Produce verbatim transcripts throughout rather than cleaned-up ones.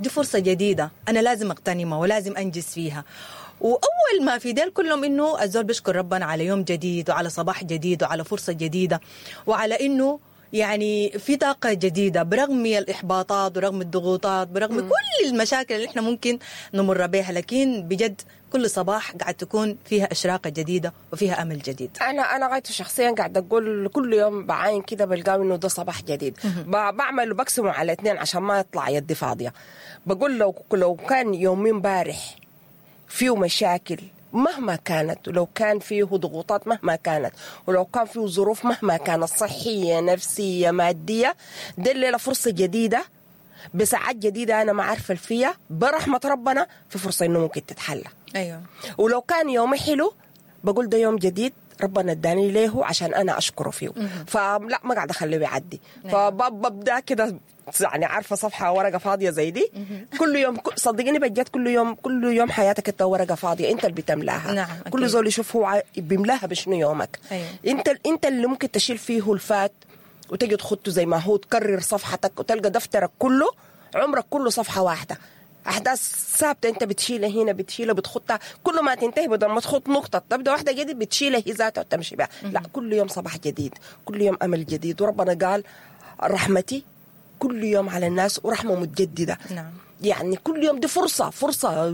دي فرصة جديدة أنا لازم أغتنمها ولازم أنجز فيها. وأول ما في ديل كلهم إنه الزول بيشكر ربنا على يوم جديد وعلى صباح جديد وعلى فرصة جديدة وعلى إنه يعني في طاقة جديدة برغم الإحباطات ورغم الضغوطات برغم م. كل المشاكل اللي إحنا ممكن نمر بها، لكن بجد كل صباح قاعد تكون فيها إشراقة جديدة وفيها أمل جديد. أنا أنا غايته شخصيا قاعد أقول كل يوم بعاين كده بلقى إنه ده صباح جديد. بعمل وبقسمه على اثنين عشان ما يطلع يدي فاضية. بقول لو لو كان يومين بارح فيه مشاكل مهما كانت، ولو كان فيه ضغوطات مهما كانت، ولو كان فيه ظروف مهما كانت صحية نفسية مادية، ده الليلة فرصة جديدة بساعات جديدة أنا ما عارفة فيها برحمة ربنا في فرصة إنه ممكن تتحلى. أيوة. ولو كان يوم حلو بقول ده يوم جديد ربنا اداني له عشان أنا أشكره فيه. فلا ما قاعد أخليه يعدي. أيوة. فببدأ كده يعني عارفة صفحة ورقة فاضية زي دي كل يوم صدقيني بجد كل يوم كل يوم حياتك انت ورقة فاضية انت اللي بتملاها. نعم. كل زول يشوف هو بيملاها بشنو يومك. أيوة. انت انت اللي ممكن تشيل فيه الفات وتجي تخطه زي ما هو تكرر صفحتك وتلقى دفترك كله عمرك كله صفحة واحدة أحداث ثابتة أنت بتشيلها هنا بتشيلها بتخطها كل ما تنتهي بدل ما تخط نقطة تبدأ واحدة جديد بتشيلها هي ذاتها وتمشي بها. لا كل يوم صباح جديد كل يوم أمل جديد وربنا قال رحمتي كل يوم على الناس ورحمة متجددة. نعم. يعني كل يوم دي فرصة فرصة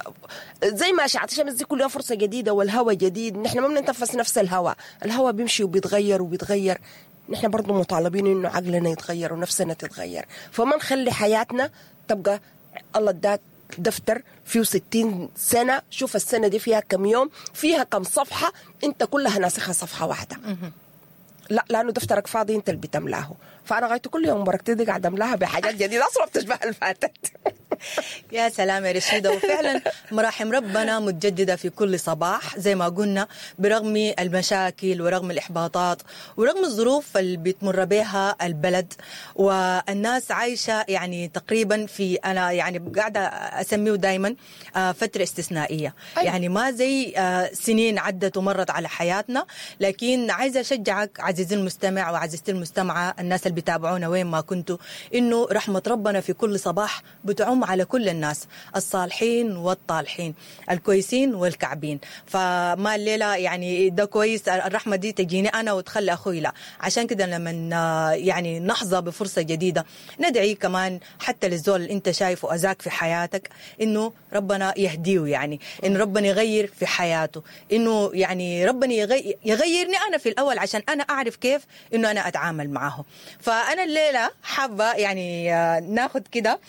زي ما أشعة الشمس دي كل يوم فرصة جديدة والهواء جديد. نحن ما بنتنفس نفس الهواء الهواء بيمشي وبيتغير وبيتغير. نحن برضو مطالبين إنه عقلنا يتغير ونفسنا تتغير. فما نخلي حياتنا تبقى الله اداك دفتر فيه ستين سنة شوف السنة دي فيها كم يوم فيها كم صفحة انت كلها ناسخها صفحة واحدة. لا لأنه دفترك فاضي انت اللي بتملاه. فأنا غايته كل يوم بركتي دي قاعدة املاها بحاجات جديدة أصلا بتشبه الفاتت. يا سلام يا رشيدة. وفعلا مراحم ربنا متجددة في كل صباح زي ما قلنا برغم المشاكل ورغم الإحباطات ورغم الظروف اللي بتمر بها البلد والناس عايشة يعني تقريبا في أنا يعني قاعدة أسميه دايما فترة استثنائية. أيوة. يعني ما زي سنين عدت ومرت على حياتنا. لكن عايزة أشجعك عزيزي المستمع وعزيزتي المستمعة الناس اللي بيتابعونا وين ما كنتوا إنه رحمة ربنا في كل صباح بتعم على كل الناس الصالحين والطالحين الكويسين والكعبين. فما الليلة يعني ده كويس الرحمة دي تجيني أنا وتخلي أخوي لا. عشان كده لما يعني نحظى بفرصة جديدة ندعي كمان حتى للزول اللي انت شايفه أذاك في حياتك إنه ربنا يهديه يعني إنه ربنا يغير في حياته إنه يعني ربنا يغير يغيرني أنا في الأول عشان أنا أعرف كيف إنه أنا أتعامل معه. فأنا الليلة حابة يعني ناخد كده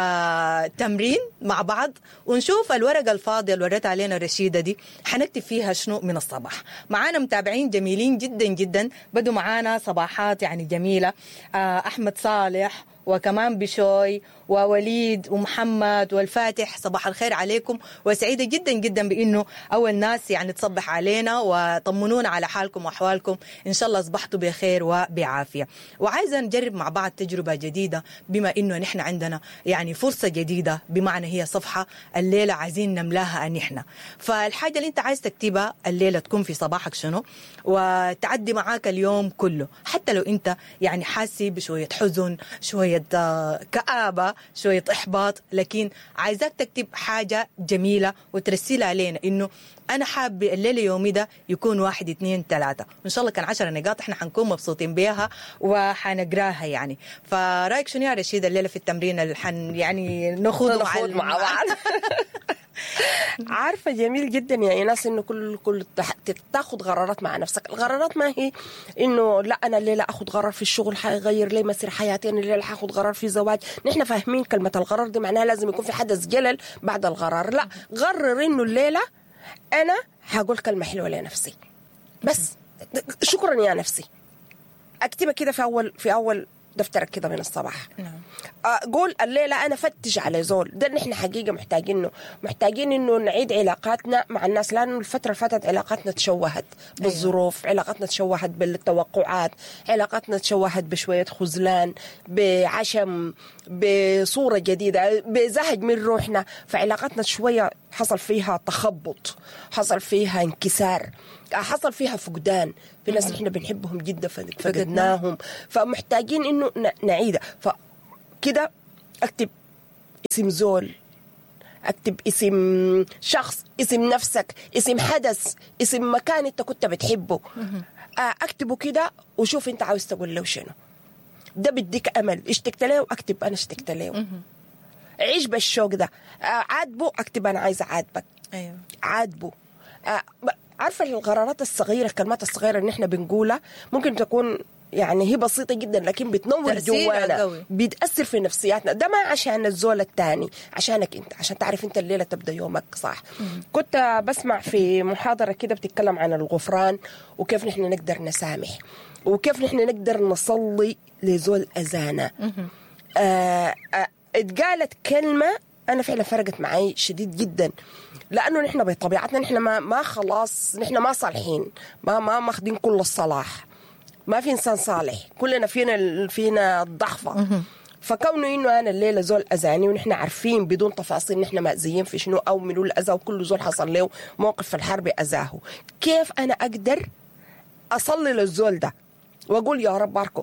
آه تمرين مع بعض ونشوف الورقة الفاضية اللي وريتها علينا رشيدة دي حنكتب فيها شنو من الصباح. معانا متابعين جميلين جدا جدا بدوا معانا صباحات يعني جميلة. آه أحمد صالح وكمان بشوي ووليد ومحمد والفاتح صباح الخير عليكم وسعيدة جدا جدا بأنه أول ناس يعني تصبح علينا وطمنونا على حالكم وأحوالكم إن شاء الله أصبحتوا بخير وبعافية. وعايزة نجرب مع بعض تجربة جديدة بما أنه نحن عندنا يعني فرصة جديدة بمعنى هي صفحة الليلة عايزين نملاها نحن. فالحاجة اللي انت عايز تكتبها الليلة تكون في صباحك شنو وتعدي معاك اليوم كله حتى لو انت يعني حاسي بشوية حزن شوية كآبة شوية إحباط لكن عايزاك تكتب حاجة جميلة وترسلها علينا إنه أنا حاب الليلة يومي ده يكون واحد اثنين ثلاثة إن شاء الله كان عشر نقاط إحنا حنكون مبسوطين بيها وحنقراها يعني. فرأيك شنو يا رشيد الليلة في التمرين اللي حن يعني نخوض مع, مع بعض. عارفة جميل جدا يا إيناس إنه كل كل تاخد قرارات مع نفسك. القرارات ما هي إنه لا أنا الليلة أخذ قرار في الشغل حيغير لي مسير حياتي أنا الليلة أخذ قرار في زواج. نحن فاهمين كلمة القرار دي معناها لازم يكون في حدث جلل بعد القرار. لا قرر إنه الليلة أنا هقول كلمة حلوة لنفسي بس شكرا يا نفسي. أكتبها كده في أول في أول دفترك كده من الصباح. نعم. أقول الليلة أنا فتش على زول ده نحن حقيقة محتاجينه محتاجين إنه نعيد علاقاتنا مع الناس لأنه الفترة اللي فاتت علاقاتنا تشوهت بالظروف. أيوة. علاقاتنا تشوهت بالتوقعات علاقاتنا تشوهت بشوية خذلان بعشم بصورة جديدة بزهج من روحنا. فعلاقاتنا شوية حصل فيها تخبط حصل فيها انكسار حصل فيها فقدان. في ناس نحن بنحبهم جدا فقدناهم فمحتاجين إنه نعيدها. فكده أكتب اسم زول، اكتب اسم شخص، اسم نفسك، اسم حدث، اسم مكان انت كنت بتحبه، اكتبه كده وشوف انت عاوز تقول له شنو. ده بديك امل. اشتقت له اكتب انا اشتقت له. عيش بالشوق ده. عاتبه اكتب انا عايزه اعاتبك. ايوه عاتبه. عارفه القرارات الصغيره، الكلمات الصغيره اللي احنا بنقولها ممكن تكون يعني هي بسيطة جدا لكن بتنور جوانا، بتأثر في نفسياتنا. ده ما عشان الزول التاني، عشانك انت، عشان تعرف انت الليلة تبدأ يومك صح. مم. كنت بسمع في محاضرة كده بتتكلم عن الغفران وكيف نحن نقدر نسامح وكيف نحن نقدر نصلي لزول أذانا. آه آه اتقالت كلمة أنا فعلا فرقت معي شديد جدا، لأنه نحن بطبيعتنا نحن ما, ما خلاص نحن ما صالحين، ما ما ماخدين كل الصلاح، ما في إنسان صالح، كلنا فينا فينا الضعفة. فكونه إنه أنا الليلة زول أذاني ونحن عارفين بدون تفاصيل نحن مأذيين في شنو أو منو الأذى وكل زول حصل له موقف في الحرب أذاه، كيف أنا أقدر أصلي للزول ده وأقول يا رب باركو.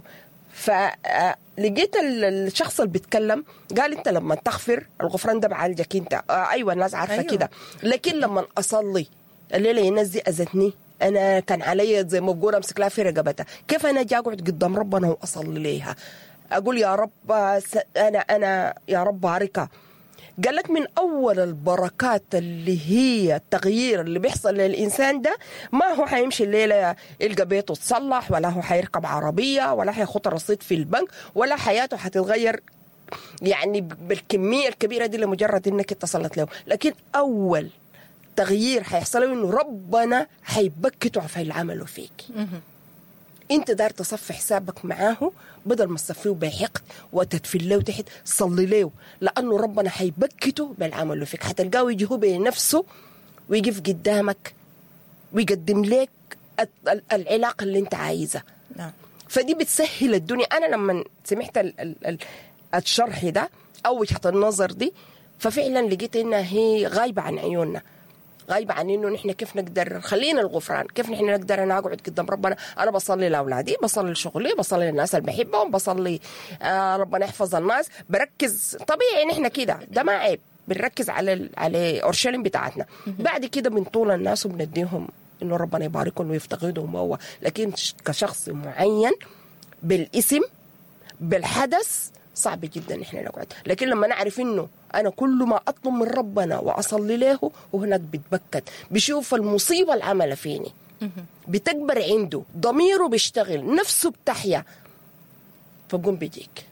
فلقيت الشخص اللي بيتكلم قال أنت لما تغفر الغفران ده بعالجك أنت. آه أيوة الناس عارفة أيوة. كده، لكن لما أصلي الليلة الناس دي أذتني، أنا كان علي زي ما بقول أمسك لها في رقبتها، كيف أنا أجي أقعد قدام ربنا وأصلي ليها أقول يا رب أنا أنا يا رب باركها. قالت من أول البركات اللي هي التغيير اللي بيحصل للإنسان ده، ما هو حيمشي الليلة يلقى بيته تصلح، ولا هو حيركب عربية، ولا حيخط رصيد في البنك، ولا حياته حتتغير يعني بالكمية الكبيرة دي لمجرد إنك اتصلت له. لكن أول تغيير حيحصل له إنه ربنا حيبكته في العمل فيك. انت دار تصفي حسابك معاه بدل ما تصفيه بحقد وتدفل له تحت، صلي له، لانه ربنا حيبكته بالعمل فيك. حتلقاه يجي هو بنفسه ويقف قدامك ويقدم لك العلاقه اللي انت عايزها. نعم. فدي بتسهل الدنيا. انا لما سمعت ال ال ال الشرح ده او وجهه النظر دي، ففعلا لقيت انها هي غايبه عن عيوننا، غايبة عن إنه نحن كيف نقدر خلينا الغفران، كيف نحن نقدر أنا أقعد قدام ربنا. أنا بصلي لأولادي، بصلي لشغلي، بصلي للناس اللي بحبهم، بصلي آه ربنا يحفظ الناس، بركز. طبيعي نحن كده، ده ما عيب، بنركز على على أورشليم بتاعتنا. بعد كده بنطول الناس وبنديهم إنه ربنا يباركهم ويفتقدهم هو. لكن كشخص معين بالاسم بالحدث صعب جدا إحنا نقعد. لكن لما نعرف إنه أنا كل ما أطلب من ربنا وأصلي له وهناك بيتبكت، بيشوف المصيبة العمل فيني، بتكبر عنده، ضميره بيشتغل، نفسه بتحيا، فبقوم بيجيك.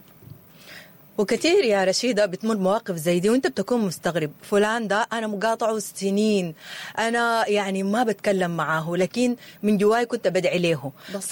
وكثير يا رشيدة بتمر مواقف زي دي وانت بتكون مستغرب، فلان ده انا مقاطعه سنين، انا يعني ما بتكلم معاه، لكن من جواي كنت بدعي له، ف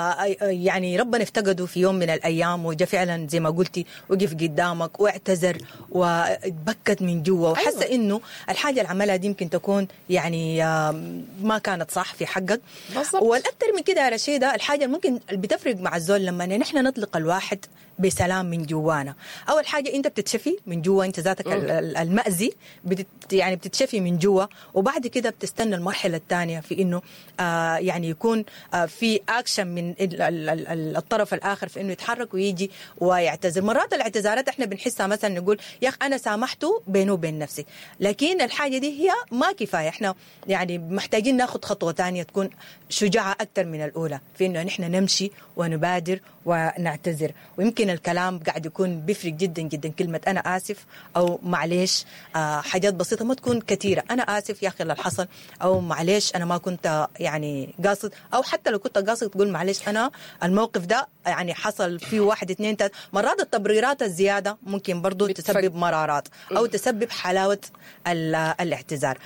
يعني ربنا افتقده في يوم من الايام وجا فعلا زي ما قلتي وقف قدامك واعتذر واتبكت من جوا وحس أيوة. انه الحاجه اللي عملها دي يمكن تكون يعني ما كانت صح في حقك. والاكثر من كده يا رشيدة، الحاجه ممكن بتفرق مع الزول لما نحن نطلق الواحد بسلام من جوانا. اول حاجه انت بتتشفي من جوا، انت ذاتك المأذي بتت يعني بتتشفي من جوا، وبعد كده بتستنى المرحله الثانيه في انه آه يعني يكون آه في اكشن من ال ال ال الطرف الاخر في انه يتحرك ويجي ويعتذر. مرات الاعتذارات احنا بنحسها مثلا نقول يا اخي انا سامحته بينه وبين نفسي، لكن الحاجه دي هي ما كفايه، احنا يعني محتاجين ناخذ خطوه ثانيه تكون شجاعه اكثر من الاولى في انه نحن نمشي ونبادر ونعتذر. ويمكن الكلام قاعد يكون بيفرق جدا جدا، كلمة أنا آسف أو معليش، آه حاجات بسيطة ما تكون كثيرة، أنا آسف يا أخي اللي حصل، أو معليش أنا ما كنت يعني قاصد، أو حتى لو كنت قاصد تقول معليش أنا الموقف ده يعني حصل فيه واحد اثنين ثلاثة. مرات التبريرات الزيادة ممكن برضو تسبب مرارات أو تسبب حلاوة الاعتذار.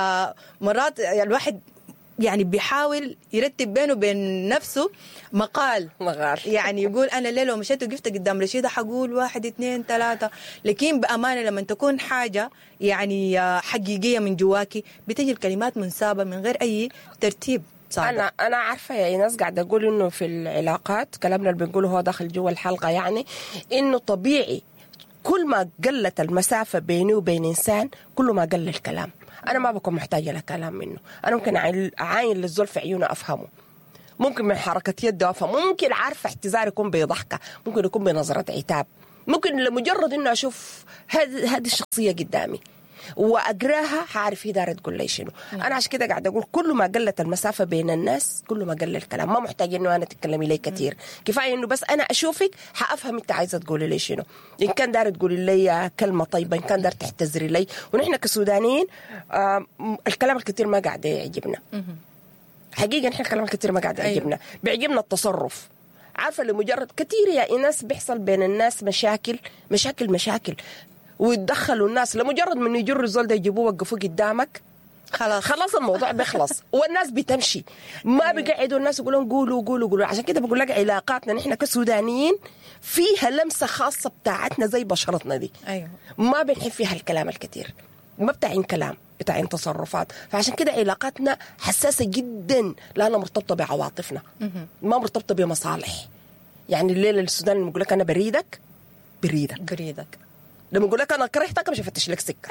فمرات الواحد يعني بيحاول يرتب بينه وبين نفسه مقال مغار. يعني يقول أنا ليه لو مشيت وقفت قدام رشيدة حقول واحد اثنين ثلاثة، لكن بأمانة لما تكون حاجة يعني حقيقية من جواكي بتجي الكلمات منسابة من غير أي ترتيب صعب. أنا أنا عارفة يا ناس قاعدة أقول إنه في العلاقات كلامنا اللي بنقوله هو داخل جوا الحلقة، يعني إنه طبيعي كل ما قلت المسافة بيني وبين إنسان كل ما قل الكلام. أنا ما بكون محتاجة لكلام منه، أنا ممكن أعاين للزول في عيونه أفهمه، ممكن من حركة يده أفهمه، ممكن عارفة اعتذار يكون بضحكة، ممكن يكون بنظرة عتاب، ممكن لمجرد انه اشوف هذه هذه الشخصيه قدامي واقراها حعرف هي دارت تقول لي شنو. انا عشان كده قاعده اقول كل ما قلت المسافه بين الناس كل ما قل الكلام. ما محتاج انه انا تتكلمي لي كثير، كفايه انه بس انا اشوفك حافهم انت عايزه تقولي لي شنو. ان كان دار تقولي لي كلمه طيبه، ان كان دار تحتذري لي. ونحن كسودانيين آه الكلام الكثير ما قاعد يعجبنا حقيقه. نحن الكلام الكثير ما قاعد يعجبنا. بيعجبنا التصرف. عارفه لمجرد كثير يا ايناس بيحصل بين الناس مشاكل مشاكل مشاكل ويتدخلوا الناس لمجرد من يجروا الزول ده يجيبوه وقفوه قدامك خلاص خلاص الموضوع بيخلص والناس بتمشي. ما بيقعدوا الناس يقولون قولوا قولوا قولوا. عشان كده بقول لك علاقاتنا نحن كسودانيين فيها لمسه خاصه بتاعتنا زي بشرتنا دي. ايوه ما بنحب فيها الكلام الكثير، ما بتاعين كلام بتاعين تصرفات. فعشان كده علاقاتنا حساسه جدا لانها مرتبطه بعواطفنا ما مرتبطه بمصالح. يعني الليله السوداني لما يقول لك انا بريدك بريدك بريدك، لما يقول لك انا كرهتك مش هفتش لك سكه.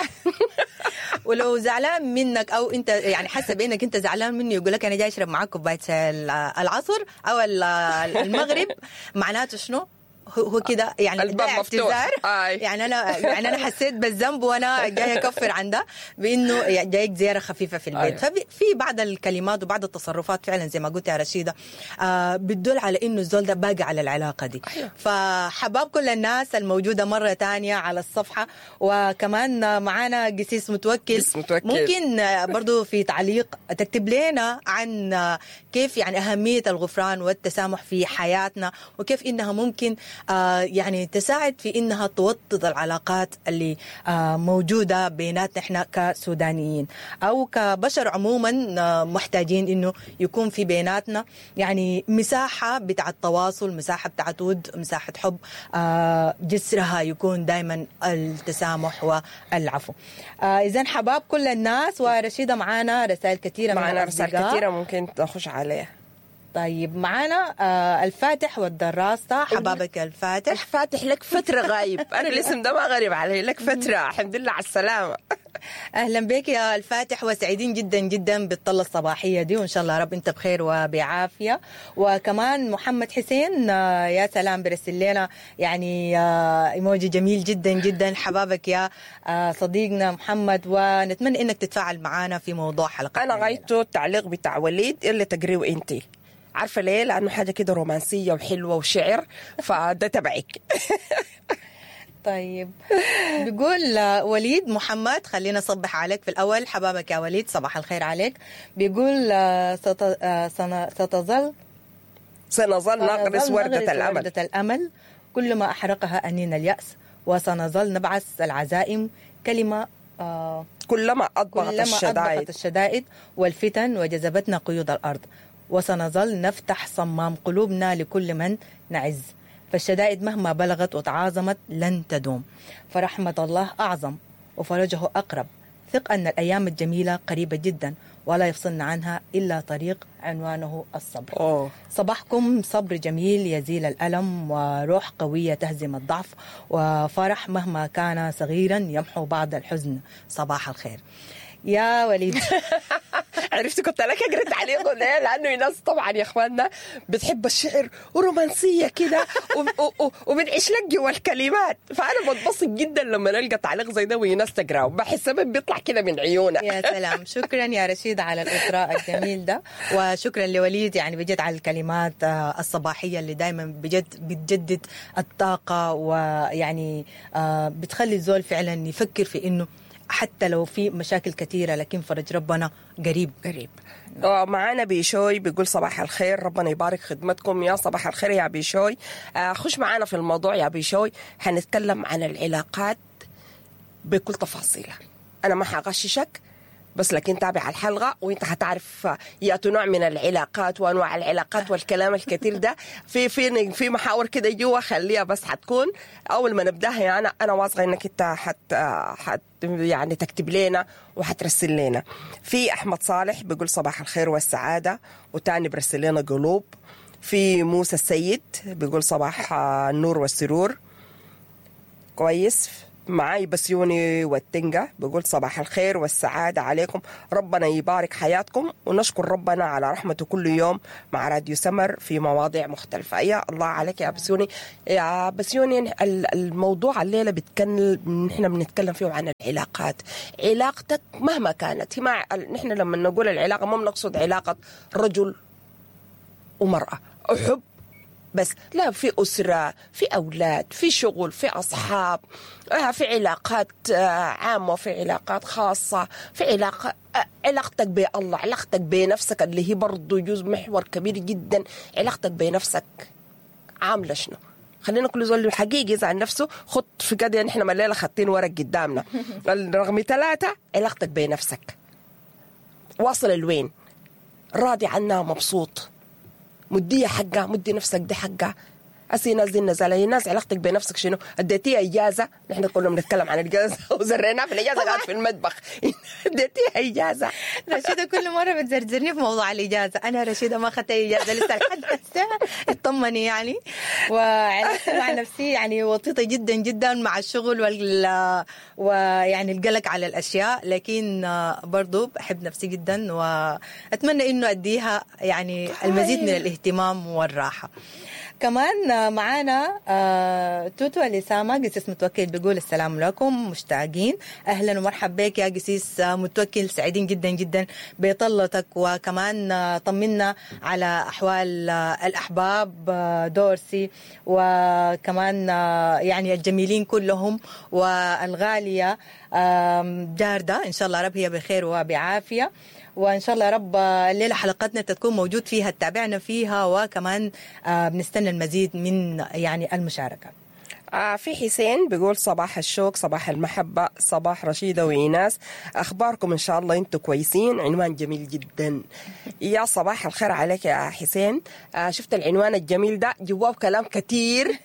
ولو زعلان منك او انت يعني حاسه بانك انت زعلان مني يقول لك انا جاي اشرب معاك كوبايه العصر او المغرب، معناته شنو؟ هو كده يعني الباب مفتوح. يعني انا يعني انا حسيت بالذنب وانا جاي اكفر عن ده بانه جايك زياره خفيفه في البيت. ففي بعض الكلمات وبعض التصرفات فعلا زي ما قلت يا رشيده آه بتدل على انه الزول ده باقي على العلاقه دي. فحباب كل الناس الموجوده مره تانية على الصفحه، وكمان معانا قسيس متوكل. متوكل ممكن برضو في تعليق تكتب لنا عن كيف يعني اهميه الغفران والتسامح في حياتنا، وكيف انها ممكن آه يعني تساعد في إنها توطد العلاقات اللي آه موجودة بيناتنا إحنا كسودانيين أو كبشر عموما. آه محتاجين إنه يكون في بيناتنا يعني مساحة بتاع التواصل، مساحة بتاع ود، مساحة حب آه جسرها يكون دايما التسامح والعفو. آه إذن حباب كل الناس. ورشيدة معانا رسائل كثيرة، معانا رسائل كثيرة ممكن نخش عليها. طيب معانا آه الفاتح والدراسة. حبابك الفاتح. الفاتح لك فترة غايب. أنا الاسم ده ما غريب علي، لك فترة. الحمد لله على السلامة. أهلا بك يا الفاتح، وسعيدين جدا جدا بالطلة الصباحية دي، وإن شاء الله رب أنت بخير وبعافية. وكمان محمد حسين آه يا سلام برسل لنا يعني آه إيموجي جميل جدا جدا. حبابك يا آه صديقنا محمد، ونتمنى إنك تتفاعل معنا في موضوع حلقة. أنا غايته التعليق بتاع وليد اللي تقريه أنتي، عارفة ليه؟ لأنه حاجة كده رومانسية وحلوة وشعر، فده تبعك. طيب بيقول وليد محمد، خلينا نصبح عليك في الأول. حبابك يا وليد، صباح الخير عليك. بيقول ستظل سنظل نغرس وردة الأمل. وردة الأمل كل ما أحرقها أنين اليأس، وسنظل نبعث العزائم كلمة آه كلما أطبقت الشدائد. الشدائد والفتن وجذبتنا قيود الأرض، وسنظل نفتح صمام قلوبنا لكل من نعز. فالشدائد مهما بلغت وتعاظمت لن تدوم، فرحمة الله أعظم وفرجه أقرب. ثق أن الأيام الجميلة قريبة جدا، ولا يفصلنا عنها إلا طريق عنوانه الصبر. أوه. صباحكم صبر جميل يزيل الألم، وروح قوية تهزم الضعف، وفرح مهما كان صغيرا يمحو بعض الحزن. صباح الخير يا وليد. عرفت كنت لك اقرا تعليقه ليه؟ لانه ناس طبعا يا اخواننا بتحب الشعر ورومانسيه كده وبنعيش لك جوا الكلمات، فانا بتبسط جدا لما نلقى تعليق زي ده وناس تقراه، بحس سبب بيطلع كده من عيوننا. يا سلام، شكرا يا رشيد على الاطراء الجميل ده، وشكرا لوليد يعني بجد على الكلمات الصباحيه اللي دائما بجد بتجدد الطاقه، ويعني بتخلي الزول فعلا يفكر في انه حتى لو في مشاكل كثيرة لكن فرج ربنا قريب قريب. معانا بيشوي بيقول صباح الخير، ربنا يبارك خدمتكم. يا صباح الخير يا بيشوي. خش معانا في الموضوع يا بيشوي. هنتكلم عن العلاقات بكل تفاصيلها. أنا ما حغششك بس لكن تابع الحلقة وانت هتعرف ياتوا نوع من العلاقات وانواع العلاقات والكلام الكثير ده في في في محاور كده جوا، خليها بس حتكون اول ما نبداها. يعني انا انا واثقه انك انت حت حت يعني تكتب لنا وحترسل لنا. في احمد صالح بيقول صباح الخير والسعاده، وتاني برسل لنا قلوب. في موسى السيد بيقول صباح النور والسرور. كويس. معاي بسيوني والتنجة بيقول صباح الخير والسعادة عليكم، ربنا يبارك حياتكم، ونشكر ربنا على رحمته كل يوم مع راديو سمر في مواضيع مختلفة. يا الله عليك يا بسيوني. يا بسيوني الموضوع الليلة بتكلم، نحن بنتكلم فيه عن العلاقات. علاقتك مهما كانت، مع نحن لما نقول العلاقة ما بنقصد علاقة رجل ومرأة أحب بس، لا، في أسرة، في أولاد، في شغل، في أصحاب، في علاقات عامة، في علاقات خاصة، في علاقة علاقتك بالله، علاقتك بنفسك اللي هي برضو جزء محور كبير جدا. علاقتك بنفسك عاملة شنو؟ خلينا كل زول الحقيقي يزعل نفسه خط في قد نحن ما الليلة خطين ورق قدامنا. رقم ثلاثة علاقتك بنفسك واصل الوين؟ راضي عنها، مبسوط، مدية حقها، مدي نفسك دي حقها. أسي ناس دي النزالة ناس علاقتك بنفسك شنو؟ اديتيها إجازة، نحن كنا بنتكلم عن الإجازة وزريناها في الإجازة قاعد في المطبخ. اديتيها إجازة. رشيدة كل مرة بتزرزرني في موضوع الإجازة. أنا رشيدة ما أخذت إجازة لسه لحد هسه، اطمني يعني. وعلاقتي مع نفسي يعني وطيطة جدا جدا مع الشغل وال ويعني القلق على الأشياء، لكن برضو بحب نفسي جدا وأتمنى إنه أديها يعني المزيد من الاهتمام والراحة. كمان معانا آه توتو الإسامة قسيس متوكل بيقول السلام عليكم، مشتاقين، أهلا ومرحبا بك يا قسيس متوكل، سعيدين جدا جدا بطلتك، وكمان آه طمنا على أحوال آه الأحباب آه دورسي، وكمان آه يعني الجميلين كلهم، والغالية آه جاردة إن شاء الله رب هي بخير وبعافية، وإن شاء الله يا رب الليلة حلقتنا تكون موجود فيها، تتابعنا فيها، وكمان آه بنستنى المزيد من يعني المشاركة. آه في حسين بيقول صباح الشوق، صباح المحبة، صباح رشيدة وإيناس، أخباركم إن شاء الله أنتم كويسين؟ عنوان جميل جدا. يا صباح الخير عليك يا حسين. آه شفت العنوان الجميل ده جواه كلام كتير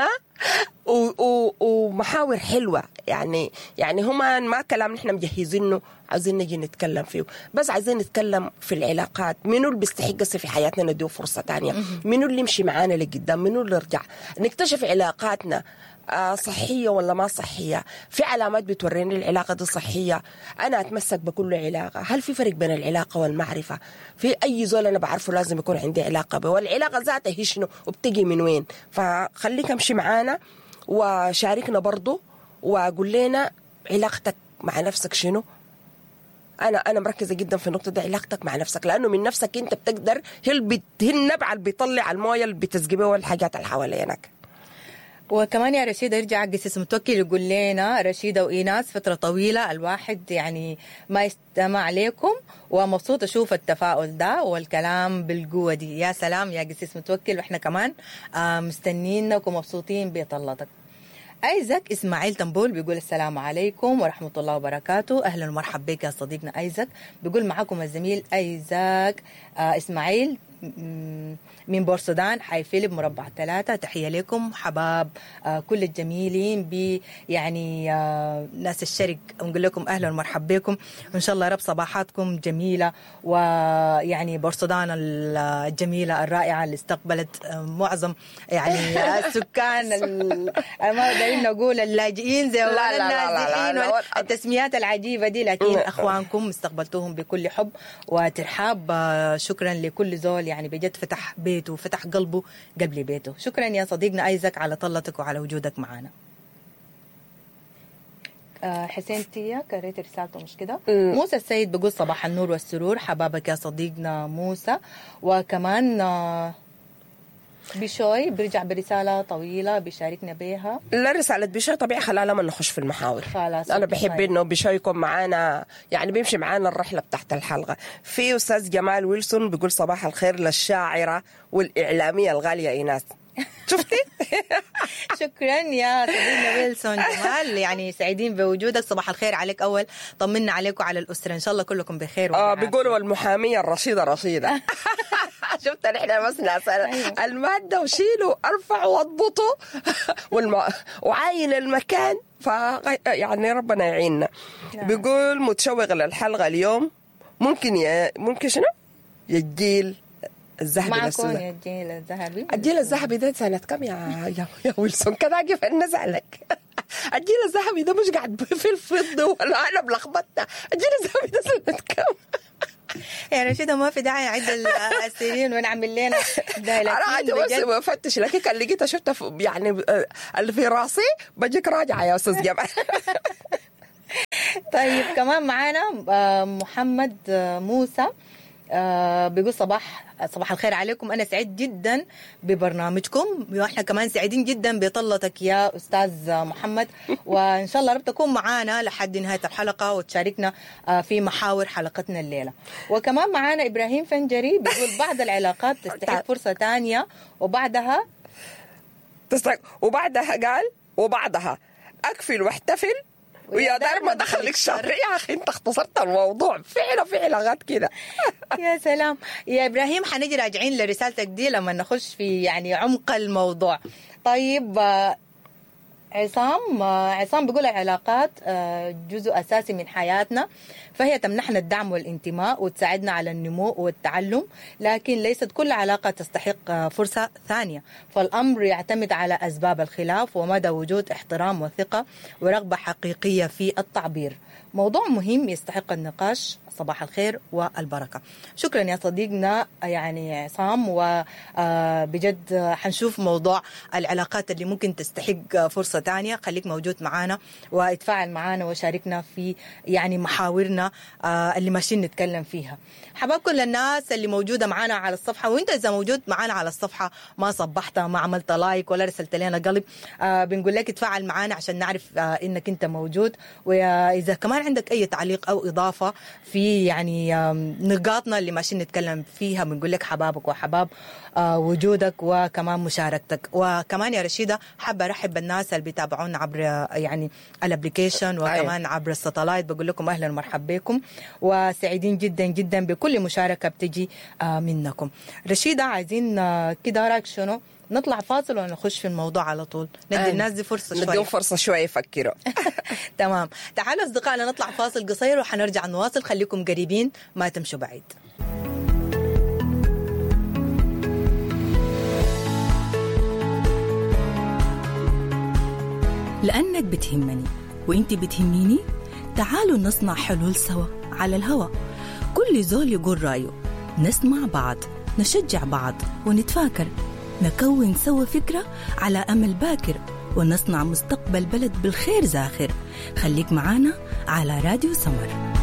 ومحاور حلوة، يعني يعني هما ما كلام نحن مجهزينه عايزين نجي نتكلم فيه، بس عايزين نتكلم في العلاقات. منو اللي بيستحق في حياتنا نديه فرصة تانية؟ منو اللي يمشي معانا لقدام؟ منو اللي يرجع؟ نكتشف علاقاتنا آه صحية ولا ما صحية. في علامات بتوريني العلاقة دي صحية، أنا أتمسك بكل علاقة. هل في فرق بين العلاقة والمعرفة؟ في أي زول أنا بعرفه لازم يكون عندي علاقة به، والعلاقة ذاتها هي شنو وبتجي من وين؟ فخليك امشي معانا وشاركنا برضو، وأقول لنا علاقتك مع نفسك شنو. أنا أنا مركزة جدا في النقطة دي، علاقتك مع نفسك، لأنه من نفسك أنت بتقدر، هي البت... هي النبع اللي بيطلع الموية اللي بتسقبها والحاجات اللي حوالينك. وكمان يا رشيدة يرجع قسيس متوكل يقول لنا رشيدة وإيناس فترة طويلة الواحد يعني ما يستمع عليكم، ومبسوط أشوف التفاؤل ده والكلام بالقوة دي. يا سلام يا قسيس متوكل، وإحنا كمان مستنينك ومبسوطين بطلتك. ايزك اسماعيل تنبول بيقول السلام عليكم ورحمة الله وبركاته، أهلا ومرحبا بك يا صديقنا ايزك. بيقول معكم الزميل ايزك آه اسماعيل من بورسودان، حي فيليب مربع ثلاثة. تحية لكم حباب آه كل الجميلين ب يعني آه ناس الشرق، نقول لكم أهلا ومرحبا بكم، وإن شاء الله رب صباحاتكم جميلة، ويعني بورسودان الجميلة الرائعة اللي استقبلت آه معظم يعني السكان ما دايرين نقول اللاجئين زي النازحين والتسميات العجيبة دي، لكن أخوانكم استقبلتوهم بكل حب وترحاب. آه شكرا لكل زول يعني بجد فتح بيته وفتح قلبه قبل بيته. شكرا يا صديقنا ايزك على طلتك وعلى وجودك معنا. آه حسين تيا قريت رسالته مش كده؟ موسى السيد بيقول صباح النور والسرور، حبابك يا صديقنا موسى. وكمان آه بشوي بيرجع برسالة طويلة بيشاركنا بيها. لا رسالة بشوي طبيعي، خلال لما نخش في المحاور. خلاص أنا بحب إنه بشوي يكون معانا، يعني بيمشي معانا الرحلة بتاعت الحلقة. في أستاذ جمال ويلسون بيقول صباح الخير للشاعرة والإعلامية الغالية إيناس. شفتي؟ شكرا يا سيدنا ويلسون جمال، يعني سعيدين بوجودك. صباح الخير عليك أول، طمنا عليك وعلى الأسرة، إن شاء الله كلكم بخير. آه بيقولوا المحامية الرشيدة رشيدة. شفت نحن بس ناس المادة وشيله ارفع واضبطه والم... وعاين المكان، ف يعني ربنا يعيننا. بيقول متشوق للحلقة اليوم، ممكن ي... ممكن شنو الجيل الذهبي معكم يا الجيل الذهبي. الجيل الذهبي ده سنة كم يا يا, يا ويلسون؟ كده كيف نزعلك. الجيل الذهبي ده مش قاعد في الفضة ولا أنا بلخبطنا. الجيل الذهبي ده سنة كم؟ يعني رشيدة ما في داعي نعد السنين ونعمل لنا أنا عادي بس بفتش لك اللي لقيتها شفتها يعني اللي في راسي بجيك راجعة يا أستاذ جمال. طيب كمان معانا محمد موسى بيقول صباح صباح الخير عليكم، أنا سعيد جدا ببرنامجكم وإحنا كمان سعيدين جدا بطلتك يا أستاذ محمد، وإن شاء الله رب تكون معانا لحد نهاية الحلقة وتشاركنا في محاور حلقتنا الليلة. وكمان معانا إبراهيم فنجري بيقول بعض العلاقات تستحق فرصة تانية وبعدها تستحق وبعدها قال وبعدها أكفل واحتفل ويا دار ما دخلك شر. يا أخي أنت اختصرت الموضوع، فعلا في علاقات كده. يا سلام يا إبراهيم، حنجي راجعين لرسالتك دي لما نخش في يعني عمق الموضوع. طيب عصام عصام بيقول العلاقات جزء أساسي من حياتنا، فهي تمنحنا الدعم والانتماء وتساعدنا على النمو والتعلم، لكن ليست كل علاقة تستحق فرصة ثانية، فالأمر يعتمد على أسباب الخلاف ومدى وجود احترام وثقة ورغبة حقيقية في التعبير. موضوع مهم يستحق النقاش. صباح الخير والبركة. شكرا يا صديقنا يعني عصام، وبجد حنشوف موضوع العلاقات اللي ممكن تستحق فرصة تانية. خليك موجود معنا واتفاعل معنا وشاركنا في يعني محاورنا اللي ماشيين نتكلم فيها. حباب كل الناس اللي موجودة معنا على الصفحة، وانت إذا موجود معنا على الصفحة ما صبحت ما عملت لايك ولا رسلت لنا قلب، بنقول لك اتفاعل معنا عشان نعرف انك انت موجود. وإذا كمان عندك أي تعليق أو إضافة في يعني نقاطنا اللي ماشيين نتكلم فيها، بنقول لك حبابك وحباب وجودك وكمان مشاركتك. وكمان يا رشيدة حابة أرحب بالناس اللي بيتابعونا عبر يعني الابليكيشن وكمان عبر الساتلايت، بقول لكم أهلا ومرحبا بكم، وسعيدين جدا جدا بكل مشاركة بتجي منكم. رشيدة عايزين كده رايك شنو؟ نطلع فاصل ونخش في الموضوع على طول، ندي الناس دي فرصة شوية، نديهم فرصة شوية يفكروا. تمام، تعالوا أصدقائنا نطلع فاصل قصير وحنرجع نواصل. خليكم قريبين ما تمشوا بعيد. لأنك بتهمني وإنت بتهميني، تعالوا نصنع حلول سوا على الهوا. كل زول يقول رأيه، نسمع بعض، نشجع بعض ونتفاكر، نكون سوا فكرة على أمل باكر، ونصنع مستقبل بلد بالخير زاخر. خليك معانا على راديو سمر.